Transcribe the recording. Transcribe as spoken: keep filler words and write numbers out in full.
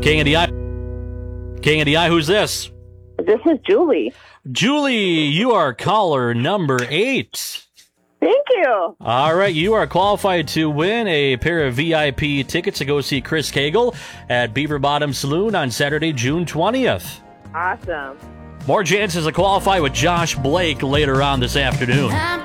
King of the Eye. King of the Eye, who's this? This is Julie. Julie, you are caller number eight. Thank you. All right, you are qualified to win a pair of V I P tickets to go see Chris Cagle at Beaver Bottom Saloon on Saturday, June twentieth. Awesome. More chances to qualify with Josh Blake later on this afternoon.